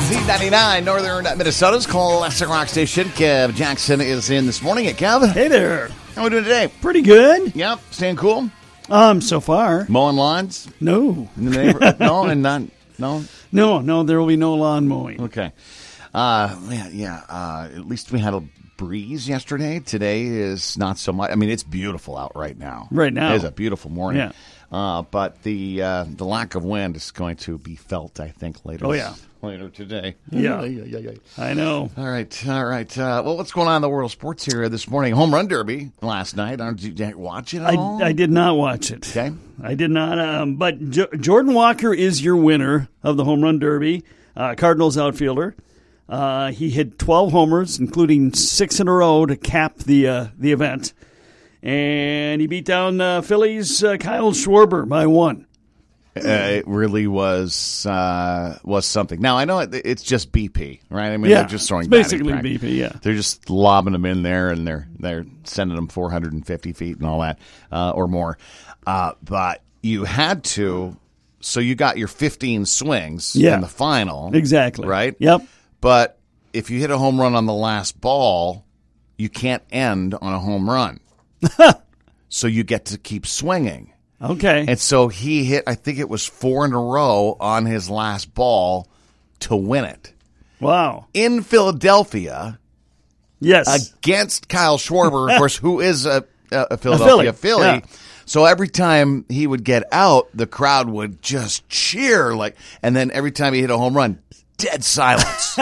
Z99, Northern Minnesota's classic rock station. Kev Jackson is in this morning. Kev. Hey there. How are we doing today? Pretty good. Yep. Staying cool? So far. Mowing lawns? No. In the neighborhood? No, and not, no? No, there will be no lawn mowing. Okay. At least we had a breeze yesterday. Today is not so much. I mean, it's beautiful out right now. Right now. It is a beautiful morning. Yeah. But the lack of wind is going to be felt, I think, later. Oh, yeah. Later today. Yeah. I know. All right. Well, what's going on in the world of sports here this morning? Home Run Derby last night. Did you watch it at all? I did not watch it. Okay. I did not. But Jordan Walker is your winner of the Home Run Derby, Cardinals outfielder. He hit 12 homers, including 6 in a row to cap the event. And he beat down Phillies' Kyle Schwarber by 1. It really was something. Now, I know it's just BP, right? I mean, yeah, they're just throwing it's basically batting BP, yeah. They're just lobbing them in there, and they're sending them 450 feet and all that, or more. But you had to, so you got your 15 swings in the final. Exactly. Right? Yep. But if you hit a home run on the last ball, you can't end on a home run. So you get to keep swinging. Okay. And so he hit, I think it was 4 in a row on his last ball to win it. Wow. In Philadelphia. Yes. Against Kyle Schwarber, of course, who is a Philadelphia Philly. Yeah. So every time he would get out, the crowd would just cheer. And then every time he hit a home run, dead silence.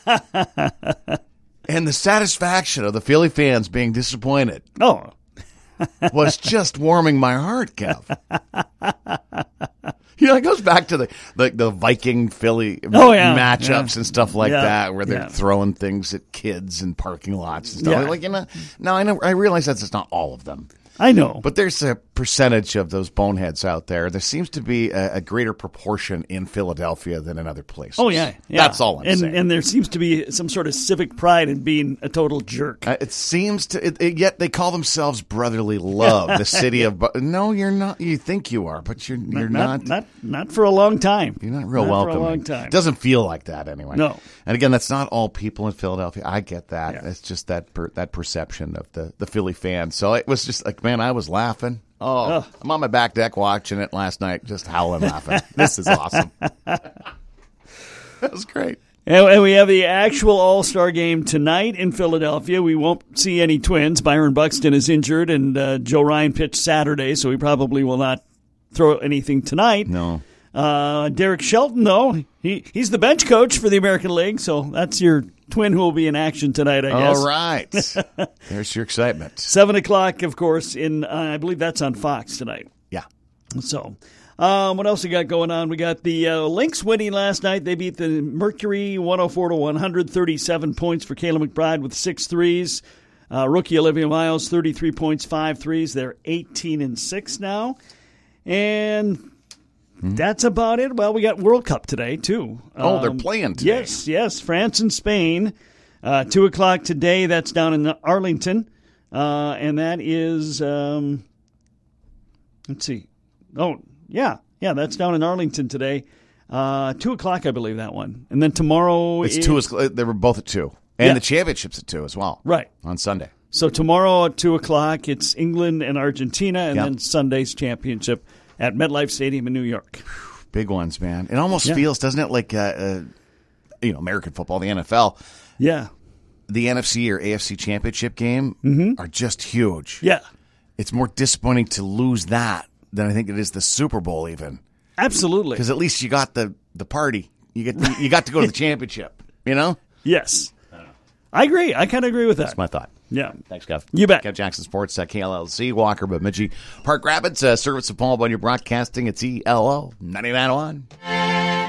And the satisfaction of the Philly fans being disappointed. Oh. Was just warming my heart, Kev. It goes back to the Viking Philly matchups and stuff like that, where they're throwing things at kids in parking lots and stuff. Yeah. Now I realize that's just not all of them. I know. But there's a percentage of those boneheads out there. There seems to be a greater proportion in Philadelphia than in other places. Oh, yeah. That's all I'm saying. And there seems to be some sort of civic pride in being a total jerk. It seems to, yet they call themselves Brotherly Love, the city of. No, you're not. You think you are, but you're not. Not for a long time. You're not real welcoming. For a long time. It doesn't feel like that anyway. No. And again, that's not all people in Philadelphia. I get that. Yeah. It's just that perception of the Philly fans. So it was just like, man, I was laughing. Oh, I'm on my back deck watching it last night, just howling laughing. This is awesome. That was great. And we have the actual All-Star game tonight in Philadelphia. We won't see any Twins. Byron Buxton is injured, and Joe Ryan pitched Saturday, so he probably will not throw anything tonight. No. Derek Shelton, though, he's the bench coach for the American League, so that's your Twin who will be in action tonight, I guess. All right. There's your excitement. 7 o'clock, of course, I believe that's on Fox tonight. Yeah. So, what else we got going on? We got the Lynx winning last night. They beat the Mercury 104-100, 37 points for Kayla McBride with 6 threes. Rookie Olivia Miles, 33 points, 5 threes. They're 18-6 now. And that's about it. Well, we got World Cup today, too. They're playing today. Yes. France and Spain. 2 o'clock today. That's down in Arlington. And that is, let's see. Oh, yeah, that's down in Arlington today. 2 o'clock, I believe, that one. And then tomorrow it's 2. They were both at 2. And the championship's at 2 as well. Right. On Sunday. So tomorrow at 2 o'clock, it's England and Argentina, and then Sunday's championship at MetLife Stadium in New York. Big ones, man. It almost feels, doesn't it, like American football, the NFL. Yeah. The NFC or AFC championship game are just huge. Yeah. It's more disappointing to lose that than I think it is the Super Bowl even. Absolutely. Because at least you got the party. You got to go to the championship, you know? Yes. I agree. I kind of agree with that. That's my thought. Yeah. Thanks, Kev. You bet. Kev Jackson Sports, KLLC, Walker, Bemidji, Park Rapids, service of Paul Bunyan Broadcasting. It's ELO 99.1.